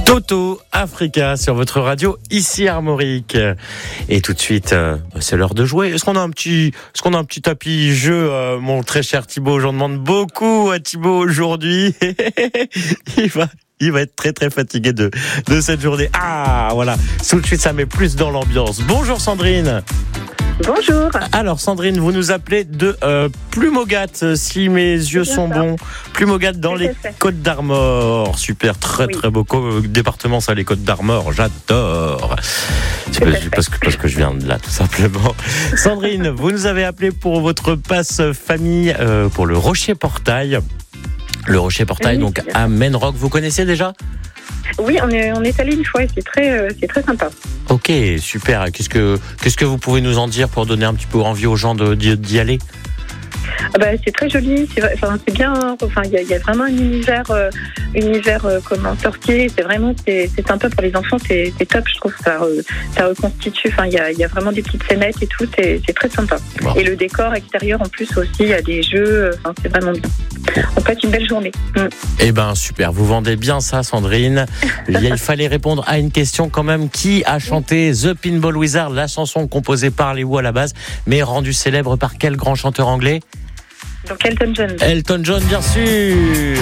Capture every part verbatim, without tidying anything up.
Toto Africa sur votre radio ici Armorique. Et tout de suite, euh, c'est l'heure de jouer. Est-ce qu'on a un petit, est-ce qu'on a un petit tapis jeu, euh, mon très cher Thibaut? J'en demande beaucoup à Thibaut aujourd'hui. il va, il va être très très fatigué de de cette journée. Ah voilà, tout de suite ça met plus dans l'ambiance. Bonjour Sandrine. Bonjour. Alors Sandrine, vous nous appelez de euh, Plumogat, si mes yeux sont ça. bons. Plumogat dans les Côtes d'Armor. Super, très oui. très beau co- département ça, les Côtes d'Armor. J'adore. C'est parce, parce que parce que je viens de là tout simplement. Sandrine, vous nous avez appelé pour votre passe famille euh, pour le Rocher Portail. Le Rocher Portail, oui, donc à Menrock. Vous connaissez déjà ? Oui, on est, on est allé une fois et c'est très, euh, c'est très sympa. Ok, super. Qu'est-ce que, qu'est-ce que vous pouvez nous en dire pour donner un petit peu envie aux gens de, d'y, d'y aller ? Ah bah, c'est très joli, c'est, enfin, c'est bien. Enfin, il y, y a vraiment un univers, euh, univers euh, comment sorcier. C'est vraiment, c'est, c'est sympa pour les enfants. C'est, c'est top, je trouve. Ça, euh, ça reconstitue. Enfin, il y a, y a vraiment des petites scénettes et tout. C'est, c'est très sympa. Wow. Et le décor extérieur en plus aussi, il y a des jeux. Enfin, c'est vraiment bien. On passe une belle journée. Mm. Eh ben super, vous vendez bien ça, Sandrine. Il fallait répondre à une question quand même. Qui a chanté The Pinball Wizard, la chanson composée par les Who à la base, mais rendue célèbre par quel grand chanteur anglais ? Donc Elton John. Elton John, bien sûr.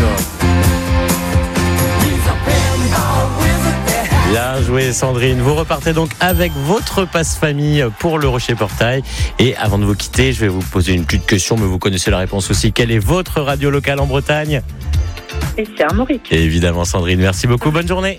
Bien joué Sandrine, vous repartez donc avec votre passe-famille pour le Rocher Portail. Et avant de vous quitter, je vais vous poser une petite question, mais vous connaissez la réponse aussi. Quelle est votre radio locale en Bretagne ? Et c'est Armorique. Et évidemment Sandrine, merci beaucoup, bonne journée.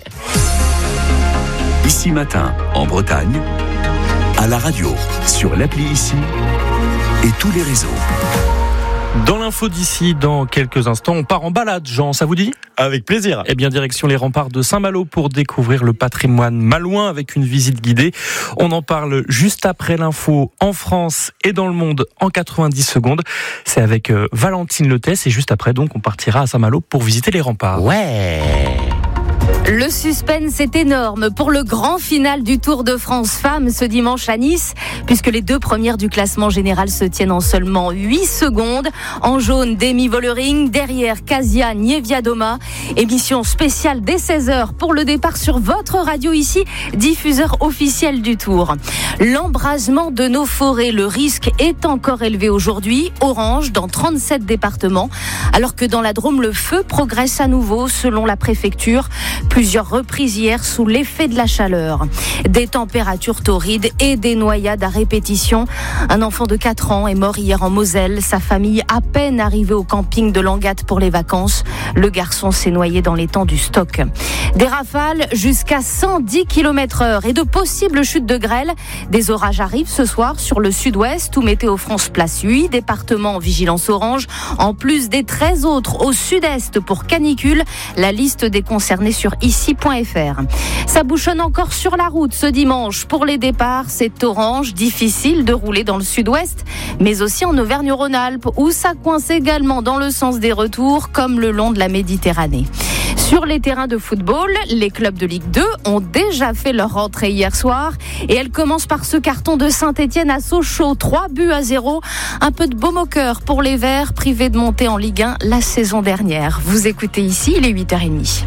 Ici Matin, en Bretagne, à la radio, sur l'appli Ici et tous les réseaux. Dans l'info d'ici, dans quelques instants, on part en balade, Jean, ça vous dit ? Avec plaisir. Eh bien, direction les remparts de Saint-Malo pour découvrir le patrimoine malouin avec une visite guidée. On en parle juste après l'info en France et dans le monde en quatre-vingt-dix secondes. C'est avec euh, Valentine Letès et juste après, donc, on partira à Saint-Malo pour visiter les remparts. Ouais. Le suspense est énorme pour le grand final du Tour de France Femmes ce dimanche à Nice, puisque les deux premières du classement général se tiennent en seulement huit secondes. En jaune, Demi Vollering, derrière Kasia Niewiadoma. Émission spéciale dès seize heures pour le départ sur votre radio ici, diffuseur officiel du Tour. L'embrasement de nos forêts, le risque est encore élevé aujourd'hui, orange dans trente-sept départements, alors que dans la Drôme, le feu progresse à nouveau selon la préfecture. Plusieurs reprises hier sous l'effet de la chaleur. Des températures torrides et des noyades à répétition. Un enfant de quatre ans est mort hier en Moselle. Sa famille à peine arrivée au camping de Langat pour les vacances. Le garçon s'est noyé dans l'étang du Stock. Des rafales jusqu'à cent dix kilomètres heure et de possibles chutes de grêle. Des orages arrivent ce soir sur le sud-ouest où Météo France place huit départements en vigilance orange. En plus des treize autres au sud-est pour canicule. La liste des concernés sur ici point f r. Ça bouchonne encore sur la route ce dimanche. Pour les départs, c'est orange, difficile de rouler dans le sud-ouest, mais aussi en Auvergne-Rhône-Alpes, où ça coince également dans le sens des retours, comme le long de la Méditerranée. Sur les terrains de football, les clubs de Ligue deux ont déjà fait leur rentrée hier soir et elle commence par ce carton de Saint-Etienne à Sochaux, trois buts à zéro. Un peu de baume au cœur pour les Verts, privés de monter en Ligue un la saison dernière. Vous écoutez ici, il est huit heures trente.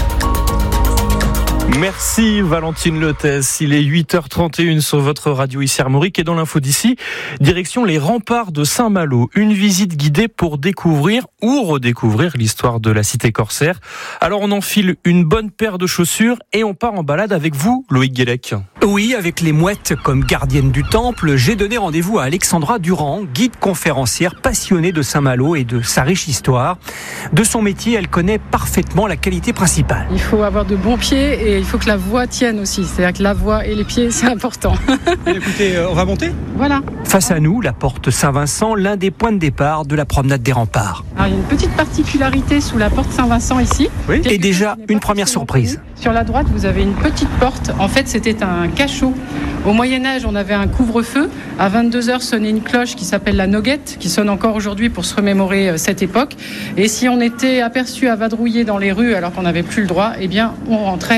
Merci Valentine Letès, il est huit heures trente et une sur votre radio ici Armorique et dans l'info d'ici, direction les remparts de Saint-Malo, une visite guidée pour découvrir ou redécouvrir l'histoire de la cité corsaire. Alors on enfile une bonne paire de chaussures et on part en balade avec vous, Loïc Guélec. Oui, avec les mouettes comme gardienne du temple, j'ai donné rendez-vous à Alexandra Durand, guide conférencière passionnée de Saint-Malo et de sa riche histoire. De son métier, elle connaît parfaitement la qualité principale. Il faut avoir de bons pieds et il faut que la voix tienne aussi. C'est-à-dire que la voix et les pieds, c'est important. Écoutez, on va monter ? Voilà. Face à nous, la porte Saint-Vincent, l'un des points de départ de la promenade des remparts. Alors, il y a une petite particularité sous la porte Saint-Vincent ici. Oui. Et déjà, une première surprise. Sur la droite, vous avez une petite porte. En fait, c'était un cachot. Au Moyen-Âge, on avait un couvre-feu. À vingt-deux heures sonnait une cloche qui s'appelle la noguette, qui sonne encore aujourd'hui pour se remémorer cette époque. Et si on était aperçu à vadrouiller dans les rues alors qu'on n'avait plus le droit, eh bien, on rentrait dans ce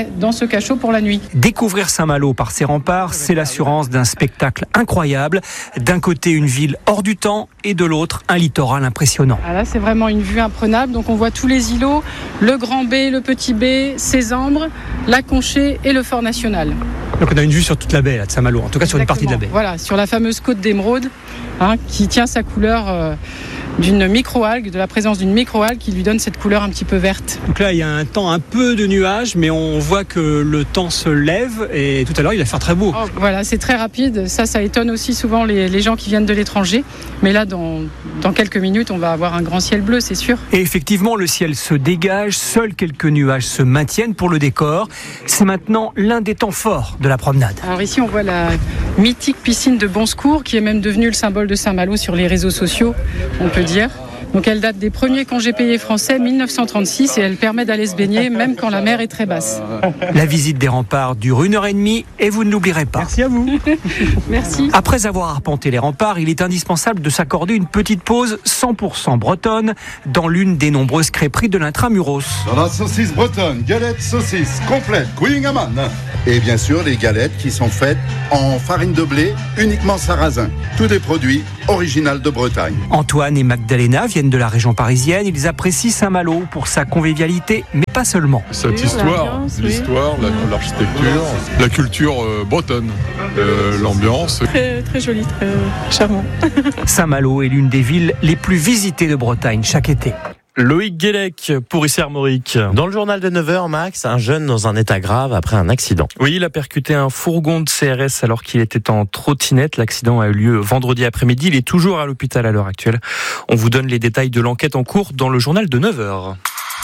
ce cachot pour la nuit. Découvrir Saint-Malo par ses remparts, c'est l'assurance d'un spectacle incroyable. D'un côté, une ville hors du temps et de l'autre, un littoral impressionnant. Ah là, c'est vraiment une vue imprenable. Donc on voit tous les îlots, le Grand B, le Petit B, Cézembre, la Conchée et le Fort National. Donc on a une vue sur toute la baie là, de Saint-Malo, en tout cas sur une partie de la baie. Voilà, sur la fameuse côte d'émeraude, hein, qui tient sa couleur euh, d'une microalgue, de la présence d'une microalgue qui lui donne cette couleur un petit peu verte. Donc là, il y a un temps un peu de nuages, mais on voit que le temps se lève et tout à l'heure, il va faire très beau. Oh, voilà, c'est très rapide. Ça, ça étonne aussi souvent les, les gens qui viennent de l'étranger. Mais là, dans, dans quelques minutes, on va avoir un grand ciel bleu, c'est sûr. Et effectivement, le ciel se dégage, seuls quelques nuages se maintiennent pour le décor. C'est maintenant l'un des temps forts de la promenade. Alors ici, on voit la mythique piscine de Bonsecours, qui est même devenue le symbole de Saint-Malo sur les réseaux sociaux, on peut dire. Donc elle date des premiers congés payés français, mille neuf cent trente-six, et elle permet d'aller se baigner même quand la mer est très basse. La visite des remparts dure une heure et demie et vous ne l'oublierez pas. Merci à vous. Merci. Après avoir arpenté les remparts, il est indispensable de s'accorder une petite pause cent pour cent bretonne dans l'une des nombreuses crêperies de l'intramuros. Dans la saucisse bretonne, galette saucisse complète, Queen Amman. Et bien sûr, les galettes qui sont faites en farine de blé, uniquement sarrasin. Tous des produits originaux de Bretagne. Antoine et Magdalena viennent de la région parisienne. Ils apprécient Saint-Malo pour sa convivialité, mais pas seulement. Cette histoire, l'histoire, oui. l'architecture, la culture euh, bretonne, euh, l'ambiance. Très, très joli, très charmant. Saint-Malo est l'une des villes les plus visitées de Bretagne chaque été. Loïc Guélec pour Ici Armorique. Dans le journal de neuf heures, Max, un jeune dans un état grave après un accident. Oui, il a percuté un fourgon de C R S alors qu'il était en trottinette. L'accident a eu lieu vendredi après-midi. Il est toujours à l'hôpital à l'heure actuelle. On vous donne les détails de l'enquête en cours dans le journal de neuf heures.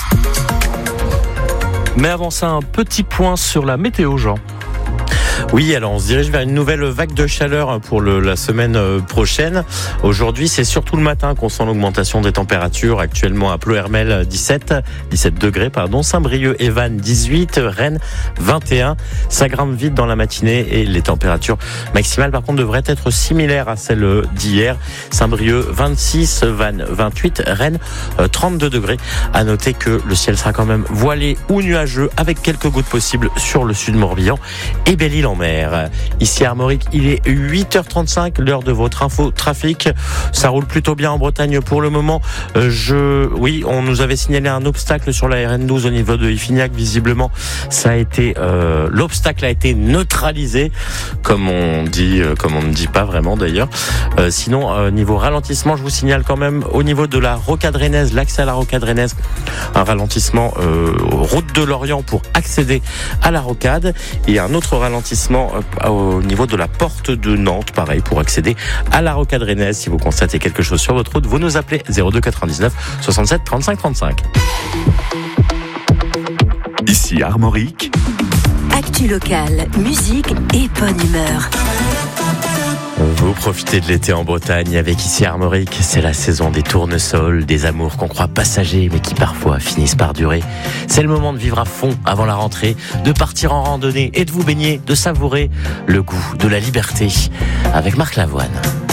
Mais avant ça, un petit point sur la météo, Jean. Oui, alors on se dirige vers une nouvelle vague de chaleur pour le, la semaine prochaine. Aujourd'hui, c'est surtout le matin qu'on sent l'augmentation des températures. Actuellement à Ploërmel, dix-sept, dix-sept degrés, pardon. Saint-Brieuc et Vannes, dix-huit. Rennes, vingt et un. Ça grimpe vite dans la matinée et les températures maximales, par contre, devraient être similaires à celles d'hier. Saint-Brieuc, vingt-six. Vannes, vingt-huit. Rennes, trente-deux degrés. À noter que le ciel sera quand même voilé ou nuageux avec quelques gouttes possibles sur le sud Morbihan et Belle-Île en mer. Ici à Armorique, il est huit heures trente-cinq, l'heure de votre info trafic. Ça roule plutôt bien en Bretagne pour le moment. Euh, je, oui, on nous avait signalé un obstacle sur la R N douze au niveau de Iffignac. Visiblement, ça a été, euh, l'obstacle a été neutralisé, comme on dit, euh, comme on ne dit pas vraiment d'ailleurs. Euh, sinon, euh, niveau ralentissement, je vous signale quand même au niveau de la rocade rennaise, l'accès à la rocade rennaise, un ralentissement euh, route de Lorient pour accéder à la rocade et un autre ralentissement au niveau de la porte de Nantes, pareil, pour accéder à la rocade rennaise. Si vous constatez quelque chose sur votre route, vous nous appelez zéro deux quatre-vingt-dix-neuf soixante-sept trente-cinq trente-cinq. Ici Armorique. Actu locale, musique et bonne humeur. Vous profitez de l'été en Bretagne avec Ici Armorique. C'est la saison des tournesols, des amours qu'on croit passagers mais qui parfois finissent par durer. C'est le moment de vivre à fond avant la rentrée, de partir en randonnée et de vous baigner, de savourer le goût de la liberté avec Marc Lavoine.